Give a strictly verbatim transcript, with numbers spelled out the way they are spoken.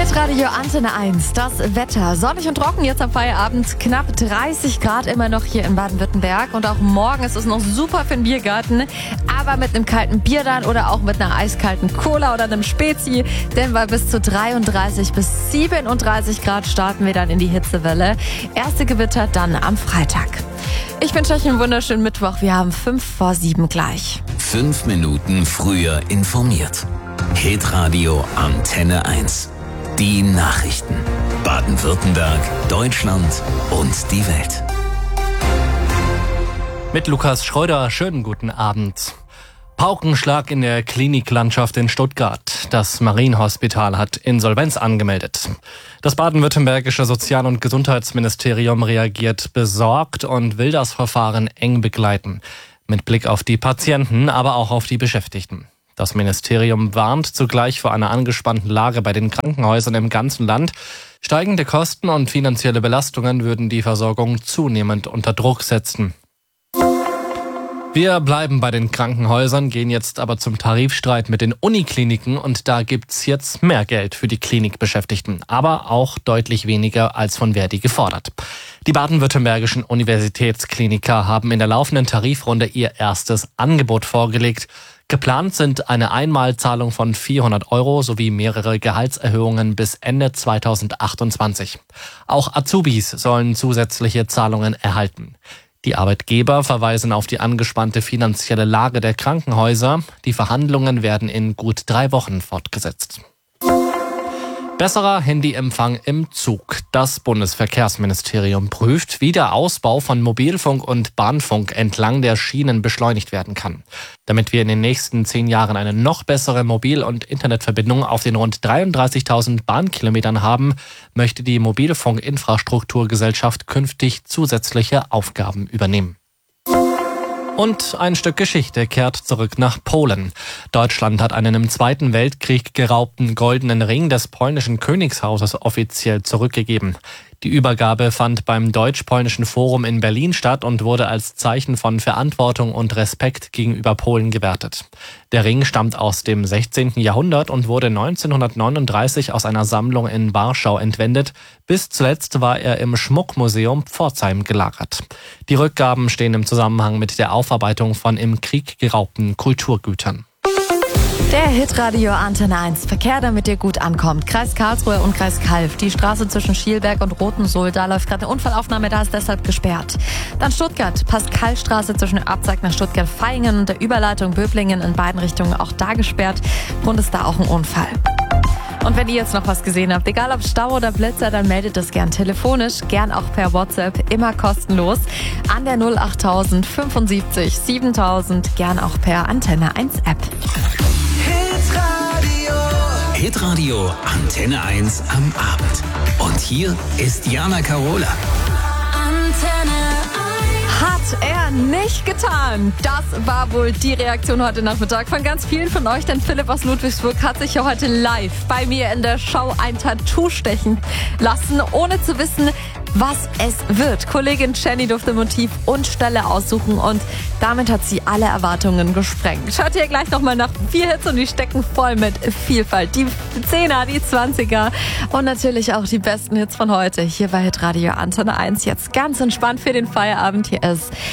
Hitradio Antenne eins, das Wetter. Sonnig und trocken jetzt am Feierabend. Knapp dreißig Grad immer noch hier in Baden-Württemberg. Und auch morgen ist es noch super für den Biergarten. Aber mit einem kalten Bier dann oder auch mit einer eiskalten Cola oder einem Spezi. Denn bei bis zu dreiunddreißig bis siebenunddreißig Grad starten wir dann in die Hitzewelle. Erste Gewitter dann am Freitag. Ich wünsche euch einen wunderschönen Mittwoch. Wir haben fünf vor sieben gleich. Fünf Minuten früher informiert. Hitradio Antenne eins. Die Nachrichten. Baden-Württemberg, Deutschland und die Welt. Mit Lukas Schröder, schönen guten Abend. Paukenschlag in der Kliniklandschaft in Stuttgart. Das Marienhospital hat Insolvenz angemeldet. Das baden-württembergische Sozial- und Gesundheitsministerium reagiert besorgt und will das Verfahren eng begleiten. Mit Blick auf die Patienten, aber auch auf die Beschäftigten. Das Ministerium warnt zugleich vor einer angespannten Lage bei den Krankenhäusern im ganzen Land. Steigende Kosten und finanzielle Belastungen würden die Versorgung zunehmend unter Druck setzen. Wir bleiben bei den Krankenhäusern, gehen jetzt aber zum Tarifstreit mit den Unikliniken und da gibt's jetzt mehr Geld für die Klinikbeschäftigten, aber auch deutlich weniger als von Verdi gefordert. Die baden-württembergischen Universitätskliniker haben in der laufenden Tarifrunde ihr erstes Angebot vorgelegt. Geplant sind eine Einmalzahlung von vierhundert Euro sowie mehrere Gehaltserhöhungen bis Ende zweitausendachtundzwanzig. Auch Azubis sollen zusätzliche Zahlungen erhalten. Die Arbeitgeber verweisen auf die angespannte finanzielle Lage der Krankenhäuser. Die Verhandlungen werden in gut drei Wochen fortgesetzt. Besserer Handyempfang im Zug. Das Bundesverkehrsministerium prüft, wie der Ausbau von Mobilfunk und Bahnfunk entlang der Schienen beschleunigt werden kann. Damit wir in den nächsten zehn Jahren eine noch bessere Mobil- und Internetverbindung auf den rund dreiunddreißigtausend Bahnkilometern haben, möchte die Mobilfunkinfrastrukturgesellschaft künftig zusätzliche Aufgaben übernehmen. Und ein Stück Geschichte kehrt zurück nach Polen. Deutschland hat einen im Zweiten Weltkrieg geraubten goldenen Ring des polnischen Königshauses offiziell zurückgegeben. Die Übergabe fand beim Deutsch-Polnischen Forum in Berlin statt und wurde als Zeichen von Verantwortung und Respekt gegenüber Polen gewertet. Der Ring stammt aus dem sechzehnten Jahrhundert und wurde neunzehnhundertneununddreißig aus einer Sammlung in Warschau entwendet. Bis zuletzt war er im Schmuckmuseum Pforzheim gelagert. Die Rückgaben stehen im Zusammenhang mit der Aufarbeitung von im Krieg geraubten Kulturgütern. Der Hitradio Antenne eins. Verkehr, damit ihr gut ankommt. Kreis Karlsruhe und Kreis Calw. Die Straße zwischen Schielberg und Rotensohl, da läuft gerade eine Unfallaufnahme, da ist deshalb gesperrt. Dann Stuttgart, Pascalstraße zwischen Abzeig nach Stuttgart-Vaihingen und der Überleitung Böblingen in beiden Richtungen, auch da gesperrt. Und ist da auch ein Unfall. Und wenn ihr jetzt noch was gesehen habt, egal ob Stau oder Blitzer, dann meldet es gern telefonisch, gern auch per WhatsApp, immer kostenlos an der null achttausend fünfundsiebzig siebentausend, gern auch per Antenne eins App. Hitradio Antenne eins am Abend. Und hier ist Jana Karola. Hat er nicht getan. Das war wohl die Reaktion heute Nachmittag von ganz vielen von euch, denn Philipp aus Ludwigsburg hat sich ja heute live bei mir in der Show ein Tattoo stechen lassen, ohne zu wissen, was es wird. Kollegin Jenny durfte Motiv und Stelle aussuchen und damit hat sie alle Erwartungen gesprengt. Schaut ihr gleich nochmal nach. Vier Hits und die stecken voll mit Vielfalt. Die Zehner, die Zwanziger und natürlich auch die besten Hits von heute hier bei Hitradio Antenne eins. Jetzt ganz entspannt für den Feierabend. Hier ist